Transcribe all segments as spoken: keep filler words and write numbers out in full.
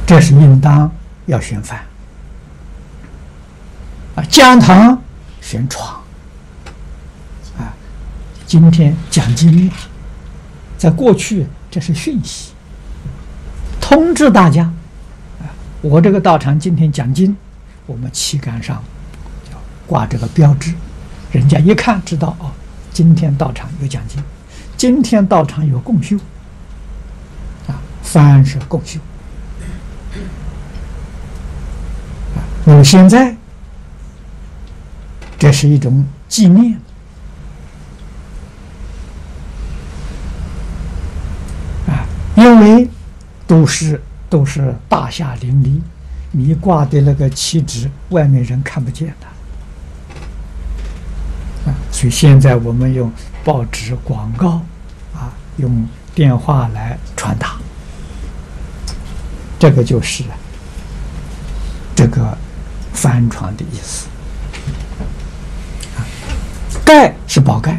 这是应当要选饭啊，讲堂选床啊。今天讲经，在过去这是讯息，通知大家啊，我这个道场今天讲经，我们旗杆上要挂这个标志，人家一看知道哦，今天道场有讲经，今天道场有共修啊，饭是共修。那么现在，这是一种纪念啊，因为都是都是大厦林立，你挂的那个旗帜，外面人看不见的啊，所以现在我们用报纸广告啊，用电话来传达，这个就是这个帆船的意思。盖是宝盖，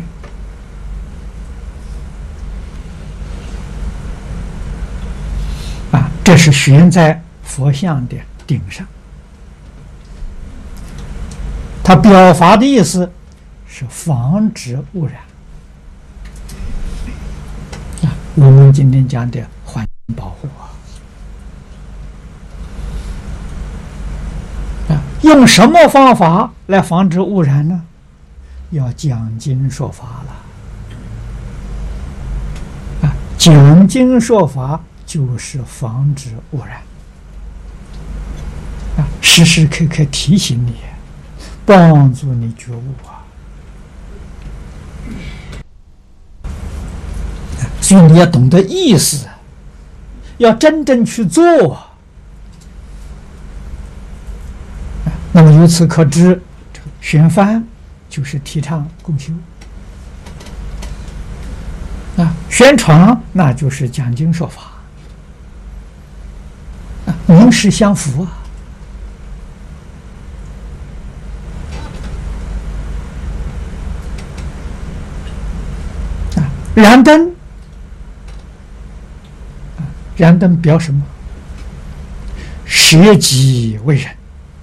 啊，这是悬在佛像的顶上。它表法的意思是防止污染。啊，我们今天讲的环境保护啊，啊，用什么方法来防止污染呢？要讲经说法了啊！讲经说法就是防止污染啊，时时刻刻提醒你，帮助你觉悟啊！所以你要懂得意思，要真正去做啊。那么由此可知，这个玄奘就是提倡共修啊，宣传那就是讲经说法啊，名实相符啊。啊，燃灯，啊，燃灯表什么？舍己为人。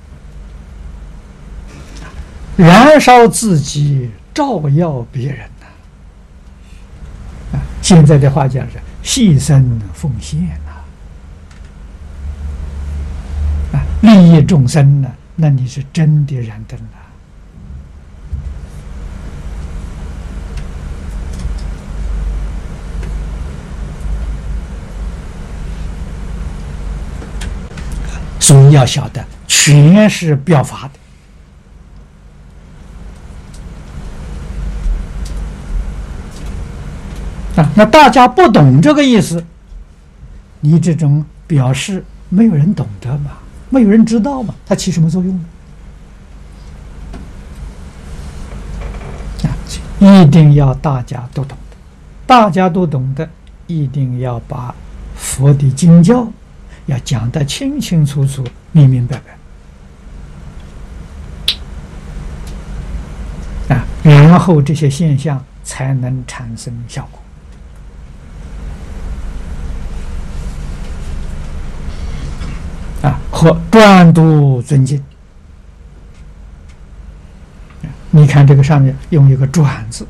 燃烧自己，照耀别人呐！啊，现在的话讲是牺牲奉献呐！啊，利益众生呢，那你是真的燃灯了。所以要晓得，全是表法的。啊，那大家不懂这个意思，你这种表示没有人懂得嘛，没有人知道嘛，它起什么作用呢？啊，一定要大家都懂得，大家都懂得，一定要把佛的经教要讲得清清楚楚、明明白白，啊，然后这些现象才能产生效果。啊，和专读尊敬。你看这个上面用一个“转”字，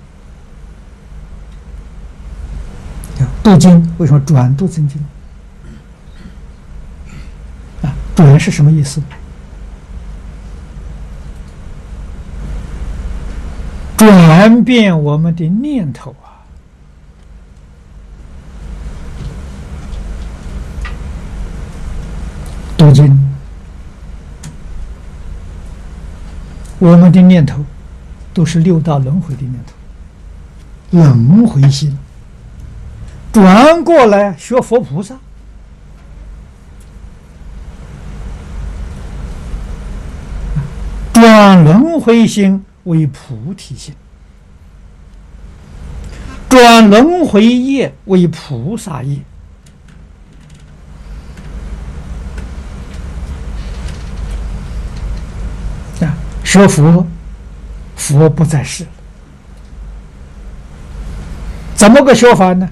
读经为什么转读尊敬？啊，转是什么意思？转变我们的念头啊。读经，我们的念头都是六道轮回的念头，轮回心转过来学佛菩萨，转轮回心为菩提心，转轮回业为菩萨业。学佛，佛不在世了，怎么个学法呢？